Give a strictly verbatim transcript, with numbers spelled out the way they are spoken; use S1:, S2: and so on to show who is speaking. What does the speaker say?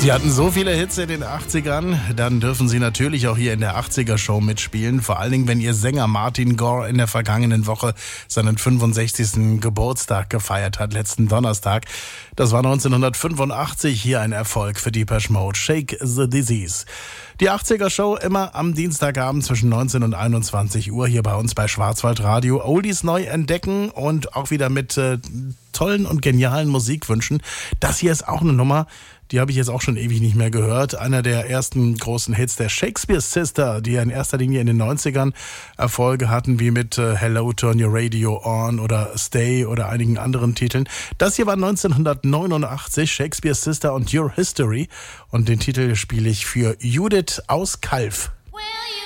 S1: Sie hatten so viele Hits in den achtzigern, dann dürfen Sie natürlich auch hier in der achtziger-Show mitspielen. Vor allen Dingen, wenn Ihr Sänger Martin Gore in der vergangenen Woche seinen fünfundsechzigsten Geburtstag gefeiert hat, letzten Donnerstag. Das war neunzehnhundertfünfundachtzig, hier ein Erfolg für Depeche Mode, Shake the Disease. Die achtziger-Show immer am Dienstagabend zwischen neunzehn und einundzwanzig Uhr hier bei uns bei Schwarzwaldradio. Oldies neu entdecken und auch wieder mit äh, tollen und genialen Musikwünschen. Das hier ist auch eine Nummer, die habe ich jetzt auch schon ewig nicht mehr gehört. Einer der ersten großen Hits der Shakespeare Sister, die ja in erster Linie in den neunzigern Erfolge hatten, wie mit äh, Hello, Turn Your Radio On oder Stay oder einigen anderen Titeln. Das hier war neunzehnhundertneunundachtzig, Shakespeare Sister und Your History. Und den Titel spiele ich für Judith aus Calw.